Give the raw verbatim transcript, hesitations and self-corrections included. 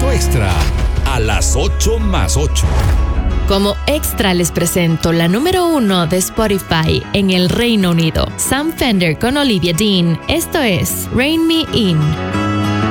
segmento extra a las ocho más ocho. Como extra les presento la número uno de Spotify en el Reino Unido, Sam Fender con Olivia Dean. Esto es Rein Me In.